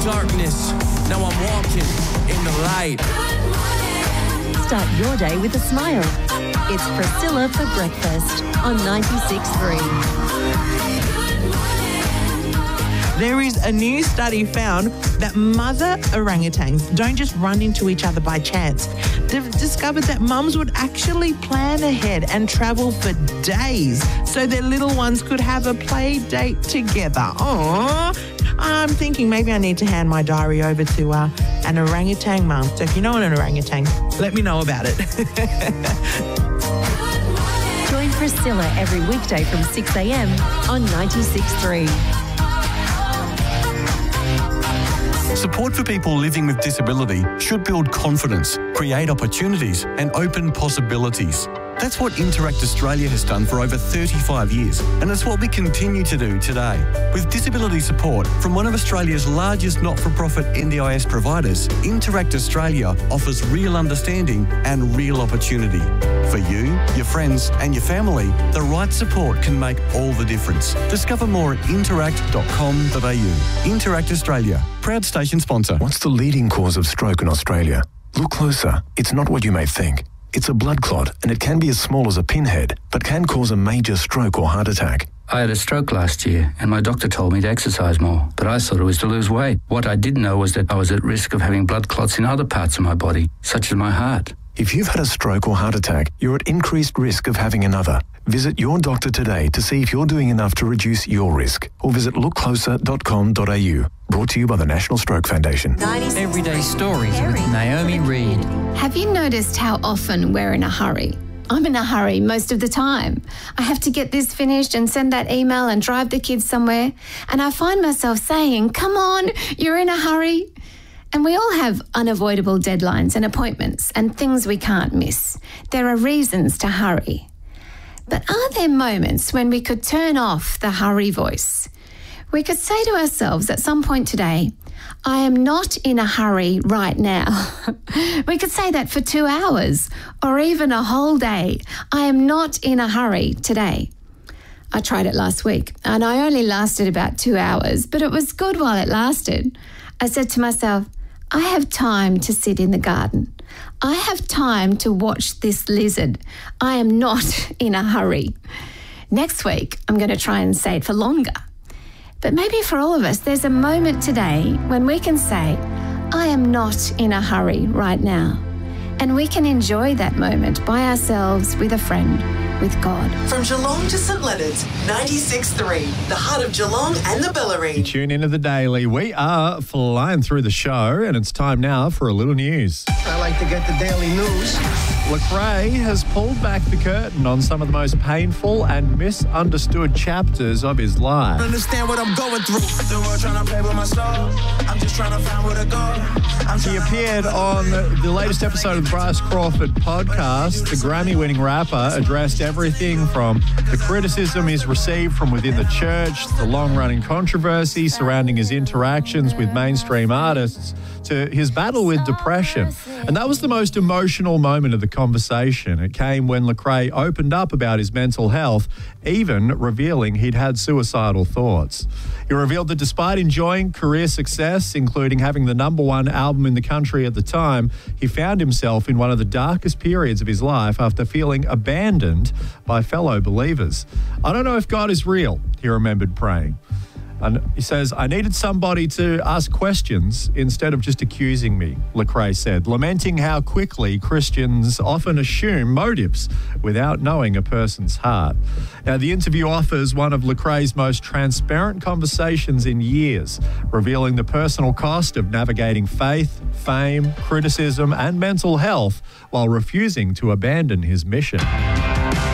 darkness. Now I'm walking in the light. Start your day with a smile. It's Priscilla for breakfast on 96.3. There is a new study found that mother orangutans don't just run into each other by chance. They've discovered that mums would actually plan ahead and travel for days so their little ones could have a play date together. Aww. I'm thinking maybe I need to hand my diary over to an orangutan mum. So if you know an orangutan, let me know about it. Join Priscilla every weekday from 6 a.m. on 96.3. Support for people living with disability should build confidence, create opportunities and open possibilities. That's what Interact Australia has done for over 35 years, and it's what we continue to do today. With disability support from one of Australia's largest not-for-profit NDIS providers, Interact Australia offers real understanding and real opportunity. For you, your friends and your family, the right support can make all the difference. Discover more at interact.com.au. Interact Australia, proud station sponsor. What's the leading cause of stroke in Australia? Look closer. It's not what you may think. It's a blood clot, and it can be as small as a pinhead, but can cause a major stroke or heart attack. I had a stroke last year, and my doctor told me to exercise more, but I thought it was to lose weight. What I didn't know was that I was at risk of having blood clots in other parts of my body, such as my heart. If you've had a stroke or heart attack, you're at increased risk of having another. Visit your doctor today to see if you're doing enough to reduce your risk, or visit lookcloser.com.au. Brought to you by the National Stroke Foundation. Everyday Stories with Naomi Reid. Have you noticed how often we're in a hurry? I'm in a hurry most of the time. I have to get this finished and send that email and drive the kids somewhere. And I find myself saying, come on, you're in a hurry. And we all have unavoidable deadlines and appointments and things we can't miss. There are reasons to hurry. But are there moments when we could turn off the hurry voice? We could say to ourselves at some point today, I am not in a hurry right now. We could say that for 2 hours or even a whole day. I am not in a hurry today. I tried it last week and I only lasted about 2 hours, but it was good while it lasted. I said to myself, I have time to sit in the garden. I have time to watch this lizard. I am not in a hurry. Next week, I'm going to try and say it for longer. But maybe for all of us, there's a moment today when we can say, I am not in a hurry right now. And we can enjoy that moment by ourselves with a friend, with God. From Geelong to St Leonard's, 96.3, the heart of Geelong and the Bellarine. You tune into the Daily. We are flying through the show, and it's time now for a little news. I like to get the daily news. Lecrae has pulled back the curtain on some of the most painful and misunderstood chapters of his life. Understand what I'm going through. The world trying to play with my soul. I'm just trying to find where to go. He appeared on the latest episode of the Bryce Crawford podcast. The Grammy-winning rapper addressed everything from the criticism he's received from within the church, the long-running controversy surrounding his interactions with mainstream artists, to his battle with depression. And that was the most emotional moment of the conversation. It came when Lecrae opened up about his mental health, even revealing he'd had suicidal thoughts. He revealed that despite enjoying career success, including having the #1 album in the country at the time, he found himself in one of the darkest periods of his life after feeling abandoned by fellow believers. I don't know if God is real, he remembered praying. And he says, I needed somebody to ask questions instead of just accusing me, Lecrae said, lamenting how quickly Christians often assume motives without knowing a person's heart. Now, the interview offers one of Lecrae's most transparent conversations in years, revealing the personal cost of navigating faith, fame, criticism, and mental health while refusing to abandon his mission.